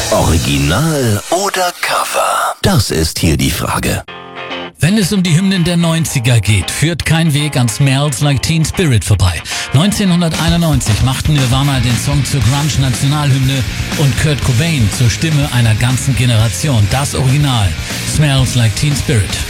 Original oder Cover? Das ist hier die Frage. Wenn es um die Hymnen der 90er geht, führt kein Weg an Smells Like Teen Spirit vorbei. 1991 machten Nirvana den Song zur Grunge-Nationalhymne und Kurt Cobain zur Stimme einer ganzen Generation. Das Original, Smells Like Teen Spirit.